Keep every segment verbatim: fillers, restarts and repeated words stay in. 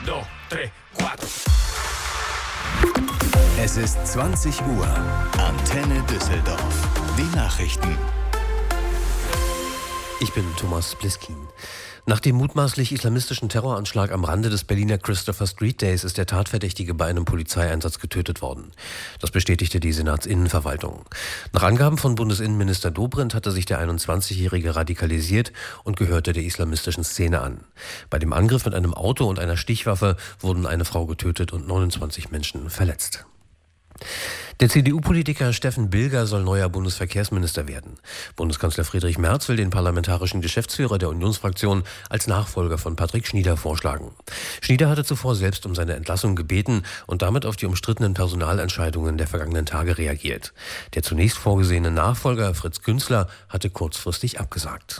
dos, tres, cuatro. Es ist zwanzig Uhr. Antenne Düsseldorf. Die Nachrichten. Ich bin Thomas Bliskin. Nach dem mutmaßlich islamistischen Terroranschlag am Rande des Berliner Christopher Street Days ist der Tatverdächtige bei einem Polizeieinsatz getötet worden. Das bestätigte die Senatsinnenverwaltung. Nach Angaben von Bundesinnenminister Dobrindt hatte sich der einundzwanzigjährige radikalisiert und gehörte der islamistischen Szene an. Bei dem Angriff mit einem Auto und einer Stichwaffe wurden eine Frau getötet und neunundzwanzig Menschen verletzt. Der C D U-Politiker Steffen Bilger soll neuer Bundesverkehrsminister werden. Bundeskanzler Friedrich Merz will den parlamentarischen Geschäftsführer der Unionsfraktion als Nachfolger von Patrick Schnieder vorschlagen. Schnieder hatte zuvor selbst um seine Entlassung gebeten und damit auf die umstrittenen Personalentscheidungen der vergangenen Tage reagiert. Der zunächst vorgesehene Nachfolger Fritz Günzler hatte kurzfristig abgesagt.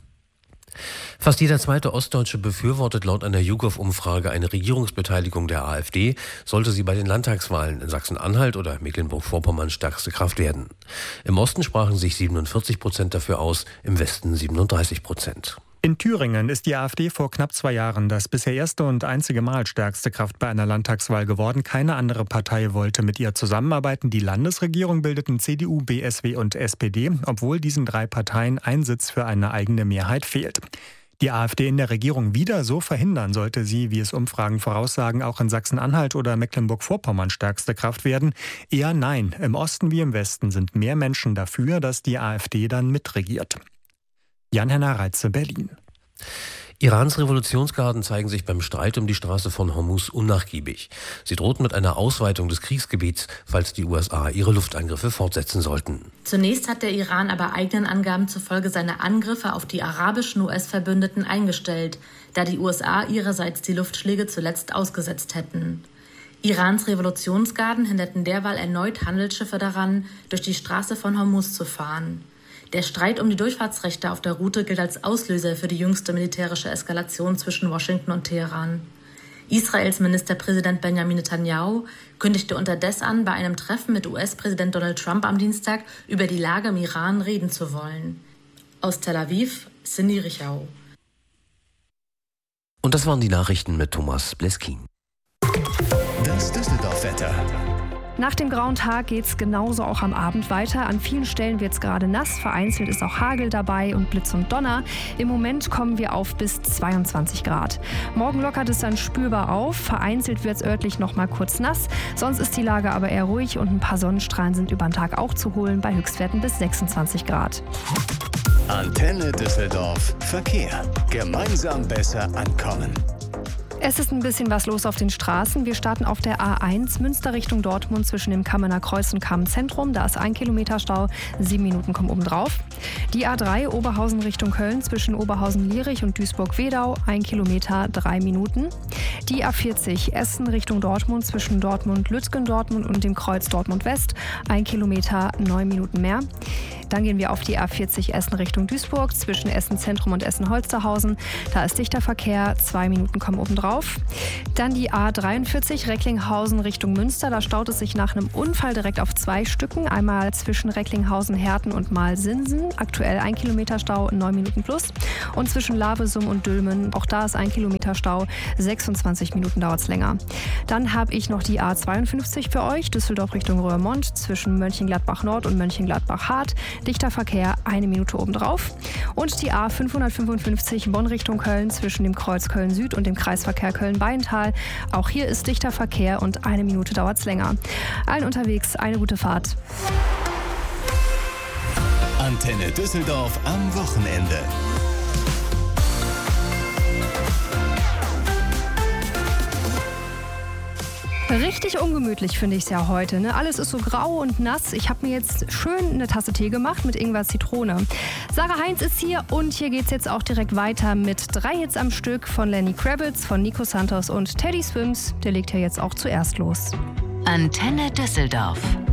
Fast jeder zweite Ostdeutsche befürwortet laut einer YouGov-Umfrage eine Regierungsbeteiligung der AfD, sollte sie bei den Landtagswahlen in Sachsen-Anhalt oder Mecklenburg-Vorpommern stärkste Kraft werden. Im Osten sprachen sich siebenundvierzig Prozent dafür aus, im Westen siebenunddreißig Prozent. In Thüringen ist die AfD vor knapp zwei Jahren das bisher erste und einzige Mal stärkste Kraft bei einer Landtagswahl geworden. Keine andere Partei wollte mit ihr zusammenarbeiten. Die Landesregierung bildeten C D U, B S W und S P D, obwohl diesen drei Parteien ein Sitz für eine eigene Mehrheit fehlt. Die AfD in der Regierung wieder so verhindern, sollte sie, wie es Umfragen voraussagen, auch in Sachsen-Anhalt oder Mecklenburg-Vorpommern stärkste Kraft werden? Eher nein. Im Osten wie im Westen sind mehr Menschen dafür, dass die AfD dann mitregiert. Jan-Henner Reitze, Berlin. Irans Revolutionsgarden zeigen sich beim Streit um die Straße von Hormuz unnachgiebig. Sie drohten mit einer Ausweitung des Kriegsgebiets, falls die U S A ihre Luftangriffe fortsetzen sollten. Zunächst hat der Iran aber eigenen Angaben zufolge seine Angriffe auf die arabischen U S-Verbündeten eingestellt, da die U S A ihrerseits die Luftschläge zuletzt ausgesetzt hätten. Irans Revolutionsgarden hinderten derweil erneut Handelsschiffe daran, durch die Straße von Hormuz zu fahren. Der Streit um die Durchfahrtsrechte auf der Route gilt als Auslöser für die jüngste militärische Eskalation zwischen Washington und Teheran. Israels Ministerpräsident Benjamin Netanyahu kündigte unterdessen an, bei einem Treffen mit U S-Präsident Donald Trump am Dienstag über die Lage im Iran reden zu wollen. Aus Tel Aviv, Cindy Richau. Und das waren die Nachrichten mit Thomas Bliskin. Das Düsseldorf-Wetter. Nach dem grauen Tag geht es genauso auch am Abend weiter. An vielen Stellen wird es gerade nass, vereinzelt ist auch Hagel dabei und Blitz und Donner. Im Moment kommen wir auf bis zweiundzwanzig Grad. Morgen lockert es dann spürbar auf, vereinzelt wird es örtlich noch mal kurz nass. Sonst ist die Lage aber eher ruhig und ein paar Sonnenstrahlen sind über den Tag auch zu holen, bei Höchstwerten bis sechsundzwanzig Grad. Antenne Düsseldorf. Verkehr. Gemeinsam besser ankommen. Es ist ein bisschen was los auf den Straßen. Wir starten auf der A eins Münster Richtung Dortmund zwischen dem Kammener Kreuz und Kammenzentrum. Da ist ein Kilometer Stau, sieben Minuten kommen obendrauf. Die A drei Oberhausen Richtung Köln zwischen Oberhausen-Lierich und Duisburg-Wedau, ein Kilometer, drei Minuten. Die A vierzig Essen Richtung Dortmund zwischen Dortmund-Lütgen-Dortmund und dem Kreuz Dortmund-West, ein Kilometer, neun Minuten mehr. Dann gehen wir auf die A vierzig Essen Richtung Duisburg zwischen Essen-Zentrum und Essen-Holsterhausen. Da ist dichter Verkehr, zwei Minuten kommen obendrauf. Dann die A dreiundvierzig Recklinghausen Richtung Münster. Da staut es sich nach einem Unfall direkt auf zwei Stücken. Einmal zwischen Recklinghausen-Herten und Malsinsen. Aktuell ein Kilometer Stau, neun Minuten plus. Und zwischen Lavesum und Dülmen, auch da ist ein Kilometer Stau, sechsundzwanzig Minuten dauert es länger. Dann habe ich noch die A zweiundfünfzig für euch, Düsseldorf Richtung Roermond zwischen Mönchengladbach Nord und Mönchengladbach Hart. Dichter Verkehr, eine Minute obendrauf. Und die A fünfhundertfünfundfünfzig Bonn Richtung Köln zwischen dem Kreuz Köln Süd und dem Kreisverkehr Köln-Beintal. Auch hier ist dichter Verkehr und eine Minute dauert es länger. Allen unterwegs eine gute Fahrt. Antenne Düsseldorf am Wochenende. Richtig ungemütlich finde ich es ja heute. Ne? Alles ist so grau und nass. Ich habe mir jetzt schön eine Tasse Tee gemacht mit Ingwer-Zitrone. Sarah Heinz ist hier und hier geht es jetzt auch direkt weiter mit drei Hits am Stück von Lenny Kravitz, von Nico Santos und Teddy Swims. Der legt ja jetzt auch zuerst los. Antenne Düsseldorf.